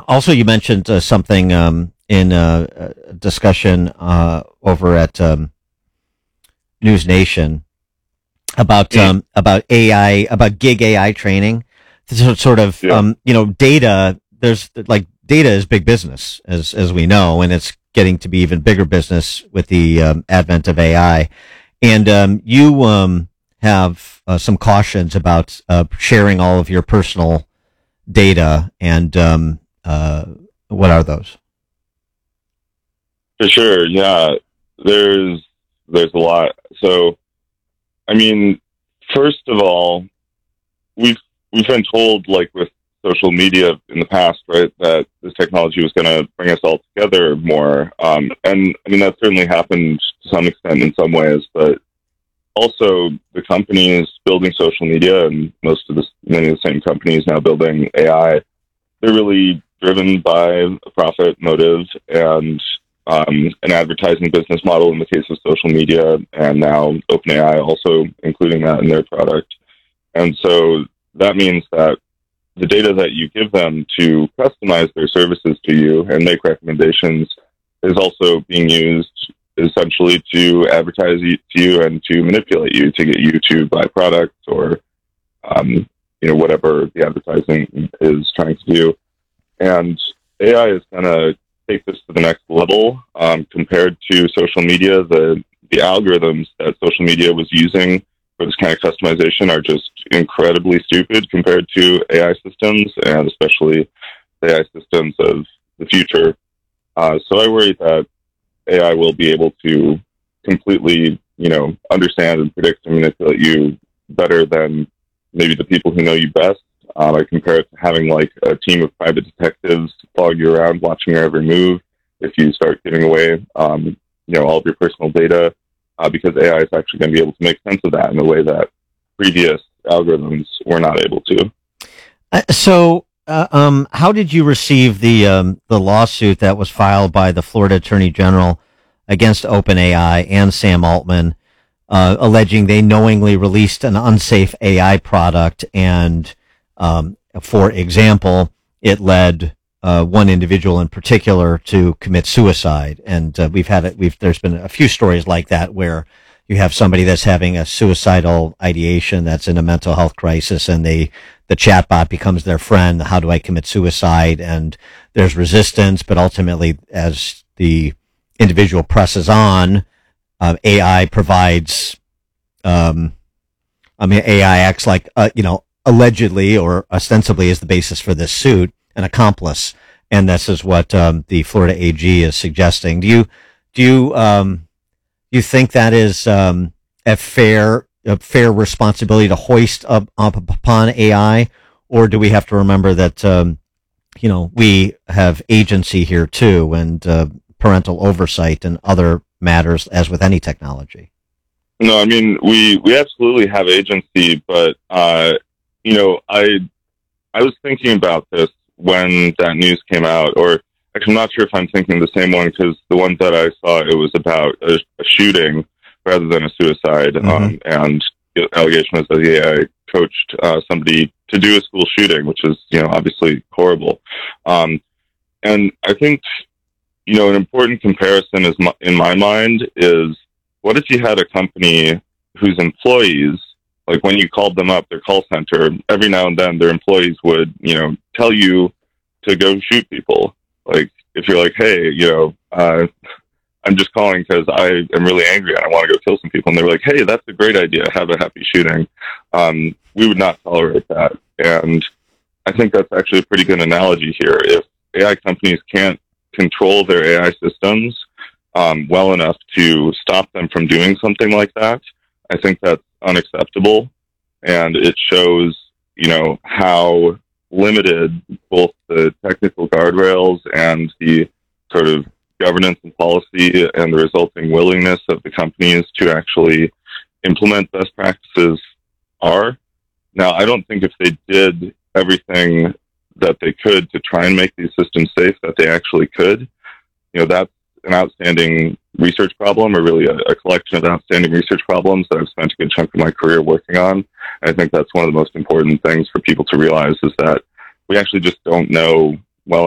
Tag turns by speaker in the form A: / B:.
A: Also, you mentioned something in a discussion over at News Nation about AI, about gig AI training. Sort of, data. There's like data is big business, as we know, and it's getting to be even bigger business with the advent of AI. And you have some cautions about sharing all of your personal data, and what are those?
B: For sure, yeah. There's a lot. So, I mean, first of all, we've been told, like with social media in the past, right, that this technology was going to bring us all together more. And I mean, that certainly happened to some extent in some ways, but also the companies building social media and many of the same companies now building AI, they're really driven by a profit motive and an advertising business model in the case of social media, and now OpenAI also including that in their product. And so that means that the data that you give them to customize their services to you and make recommendations is also being used essentially to advertise to you and to manipulate you to get you to buy products or, whatever the advertising is trying to do. And AI is going to take this to the next level compared to social media. The algorithms that social media was using for this kind of customization are just incredibly stupid compared to AI systems, and especially the AI systems of the future. So I worry that AI will be able to completely, understand and predict and manipulate you better than maybe the people who know you best. I compare it to having like a team of private detectives follow you around, watching your every move. If you start giving away, all of your personal data, because AI is actually going to be able to make sense of that in a way that previous algorithms were not able to.
A: So, how did you receive the lawsuit that was filed by the Florida Attorney General against OpenAI and Sam Altman, alleging they knowingly released an unsafe AI product, and for example, it led one individual in particular to commit suicide? And there's been a few stories like that where you have somebody that's having a suicidal ideation, that's in a mental health crisis, and the chatbot becomes their friend. How do I commit suicide? And there's resistance, but ultimately, as the individual presses on, AI provides, AI acts like, allegedly or ostensibly is the basis for this suit, an accomplice. And this is what the Florida AG is suggesting. Do you think that is a fair responsibility to hoist up upon AI, or do we have to remember that we have agency here too, and parental oversight and other matters, as with any technology?
B: No, I mean, we absolutely have agency, but I was thinking about this when that news came out, or actually I'm not sure if I'm thinking the same one, because the one that I saw, it was about a shooting rather than a suicide.
A: Mm-hmm.
B: And the allegation was that the AI coached somebody to do a school shooting, which is, obviously horrible. And I think, an important comparison is, in my mind, is what if you had a company whose employees, like when you called them up, their call center, every now and then their employees would, tell you to go shoot people. Like if you're like, hey, I'm just calling because I am really angry and I want to go kill some people. And they were like, hey, that's a great idea. Have a happy shooting. We would not tolerate that. And I think that's actually a pretty good analogy here. If AI companies can't control their AI systems well enough to stop them from doing something like that, I think that's unacceptable. And it shows, how limited both the technical guardrails and the sort of governance and policy and the resulting willingness of the companies to actually implement best practices are. Now, I don't think if they did everything that they could to try and make these systems safe, that they actually could. That's an outstanding research problem, or really a collection of outstanding research problems that I've spent a good chunk of my career working on. I think that's one of the most important things for people to realize, is that we actually just don't know